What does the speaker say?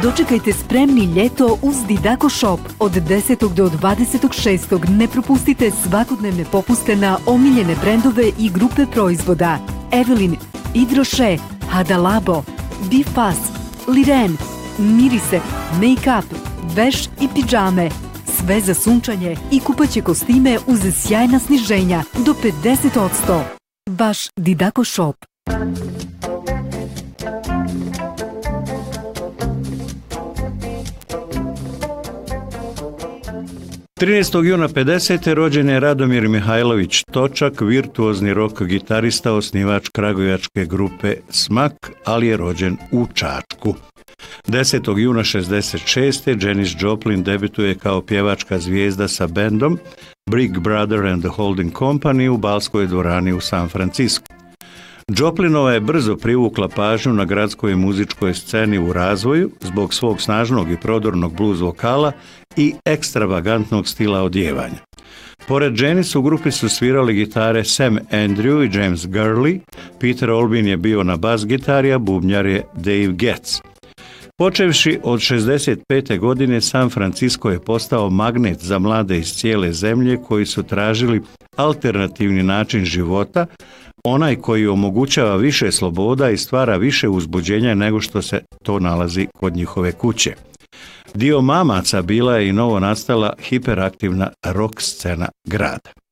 Dočekajte spremni ljeto uz Didako Shop. Od 10. do 26. ne propustite svakodnevne popuste na omiljene brendove i grupe proizvoda. Evelyn, Hydroche, Hada Labo, Bifas, Liren, mirise, make-up, veš i pidžame. Sve za sunčanje i kupaće kostime uz sjajna sniženja do 50%. Vaš Didako Shop. 13. juna 50. rođen je Radomir Mihajlović Točak, virtuozni rock gitarista, osnivač kragujevačke grupe Smak, ali je rođen u Čačku. 10. juna 66. Janis Joplin debituje kao pjevačka zvijezda sa bendom Big Brother and the Holding Company u Balskoj dvorani u San Francisco. Joplinova je brzo privukla pažnju na gradskoj muzičkoj sceni u razvoju zbog svog snažnog i prodornog blues vokala i ekstravagantnog stila odjevanja. Pored Janis u grupi su svirali gitare Sam Andrew i James Gurley, Peter Olbin je bio na bas gitari, a bubnjar je Dave Getz. Počevši od 65. godine San Francisco je postao magnet za mlade iz cijele zemlje koji su tražili alternativni način života, onaj koji omogućava više sloboda i stvara više uzbuđenja nego što se to nalazi kod njihove kuće. Dio mamaca bila je i novo nastala hiperaktivna rock scena grada.